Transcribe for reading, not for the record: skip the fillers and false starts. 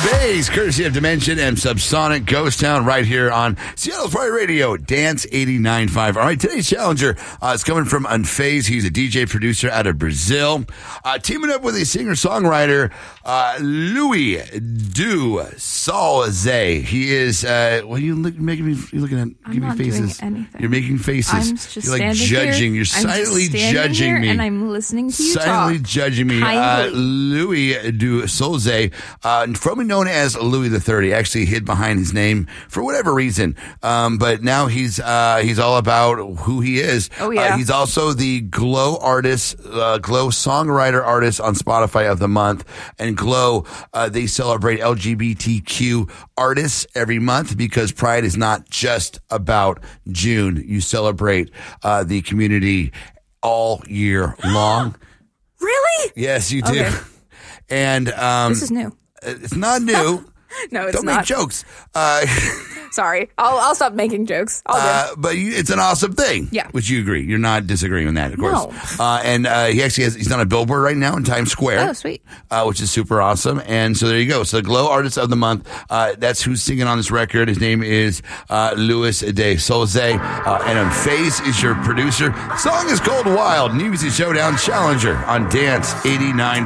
Bass, courtesy of Dimension and Subsonic Ghost Town right here on Seattle's Pride Radio, Dance 89.5. All right, today's challenger is coming from Unfazed. He's a DJ producer out of Brazil. Teaming up with a singer-songwriter, Louis Du Solze. He is, what are you looking at? I'm not doing anything. You're making faces. I'm just You're like judging. Here. You're silently judging me. And I'm listening to you silently talk. Judging me. Louis Du Solze, formerly known as Louis III, he actually hid behind his name for whatever reason. But now he's all about who he is. Oh yeah. He's also the Glow Songwriter Artist on Spotify of the month. And Glow, they celebrate LGBTQ artists every month because Pride is not just about June. You celebrate the community all year long. Really? Yes, you do. Okay. And this is new. It's not new. No, it's Don't not. make jokes. Sorry, I'll stop making jokes. But it's an awesome thing. Yeah. Which you agree. You're not disagreeing with that, of course. No. And he's on a billboard right now in Times Square. Oh, sweet. Which is super awesome. And so there you go. So the Glow Artist of the Month, that's who's singing on this record. His name is Louis Du Solze. And Unfazed is your producer. The song is called Wild. New Music Showdown Challenger on Dance 89.